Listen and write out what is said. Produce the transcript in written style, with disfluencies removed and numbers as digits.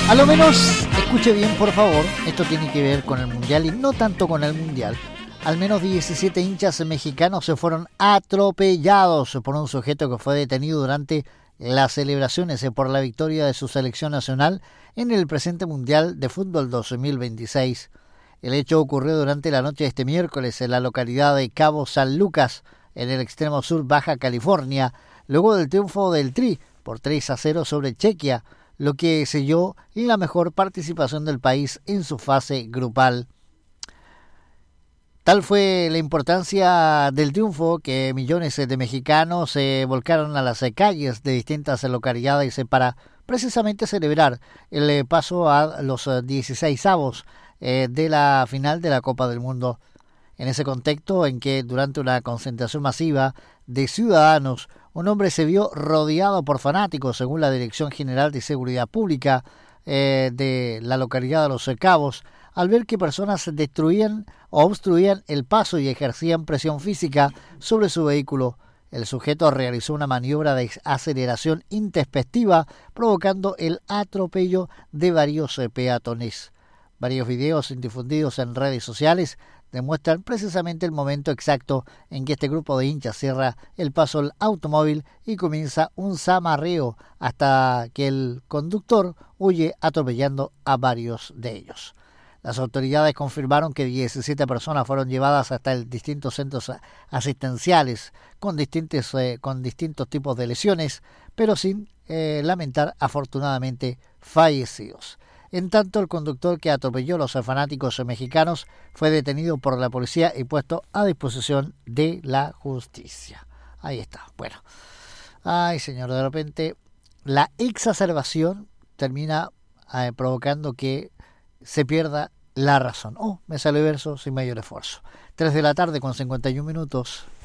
A lo menos, escuche bien por favor, esto tiene que ver con el Mundial y no tanto con el Mundial. Al menos 17 hinchas mexicanos se fueron atropellados por un sujeto que fue detenido durante las celebraciones por la victoria de su selección nacional en el presente Mundial de Fútbol 2026. El hecho ocurrió durante la noche de este miércoles en la localidad de Cabo San Lucas, en el extremo sur Baja California, luego del triunfo del Tri por 3-0 sobre Chequia, lo que selló la mejor participación del país en su fase grupal. Tal fue la importancia del triunfo que millones de mexicanos se volcaron a las calles de distintas localidades para precisamente celebrar el paso a los 16avos de la final de la Copa del Mundo. En ese contexto en que durante una concentración masiva de ciudadanos, un hombre se vio rodeado por fanáticos, según la Dirección General de Seguridad Pública de la localidad de Los Cabos, al ver que personas destruían o obstruían el paso y ejercían presión física sobre su vehículo. El sujeto realizó una maniobra de aceleración intempestiva, provocando el atropello de varios peatones. Varios videos difundidos en redes sociales demuestran precisamente el momento exacto en que este grupo de hinchas cierra el paso al automóvil y comienza un zamarreo hasta que el conductor huye atropellando a varios de ellos. Las autoridades confirmaron que 17 personas fueron llevadas hasta distintos centros asistenciales con distintos tipos de lesiones, pero sin lamentar afortunadamente fallecidos. En tanto, el conductor que atropelló a los fanáticos mexicanos fue detenido por la policía y puesto a disposición de la justicia. Ahí está. Bueno, ay señor, de repente la exacerbación termina provocando que se pierda la razón. Me sale verso sin mayor esfuerzo. 3 de la tarde con 51 minutos.